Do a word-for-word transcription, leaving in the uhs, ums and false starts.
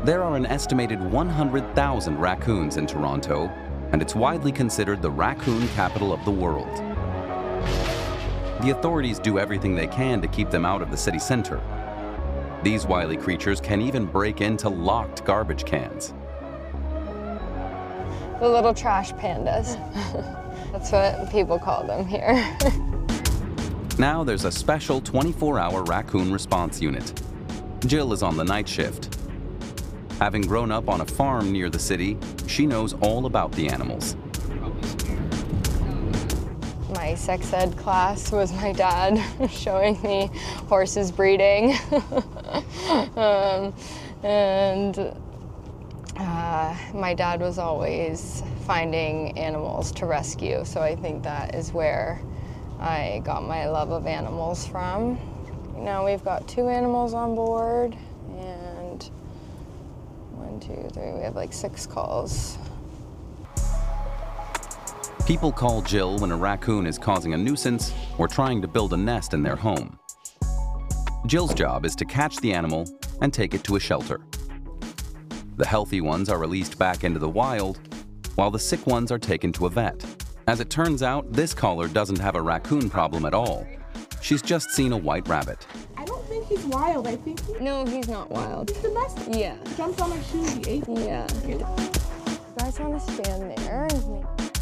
There are an estimated one hundred thousand raccoons in Toronto, and it's widely considered the raccoon capital of the world. The authorities do everything they can to keep them out of the city center. These wily creatures can even break into locked garbage cans. The little trash pandas. That's what people call them here. Now there's a special twenty-four hour raccoon response unit. Jill is on the night shift. Having grown up on a farm near the city, she knows all about the animals. My sex ed class was my dad showing me horses breeding. um, and uh, my dad was always finding animals to rescue, so I think that is where I got my love of animals from. Now we've got two animals on board, and one, two, three, we have like six calls. People call Jill when a raccoon is causing a nuisance or trying to build a nest in their home. Jill's job is to catch the animal and take it to a shelter. The healthy ones are released back into the wild, while the sick ones are taken to a vet. As it turns out, this caller doesn't have a raccoon problem at all. She's just seen a white rabbit. I don't think he's wild. I think he, No, he's not wild. he's domestic. Yeah. He jumps on my shoe. He ate me. Yeah. You guys want to stand there?